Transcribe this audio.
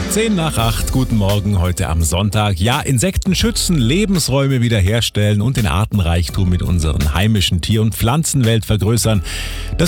10 nach 8, guten Morgen heute am Sonntag. Ja, Insekten schützen, Lebensräume wiederherstellen und den Artenreichtum mit unseren heimischen Tier- und Pflanzenwelt vergrößern. Das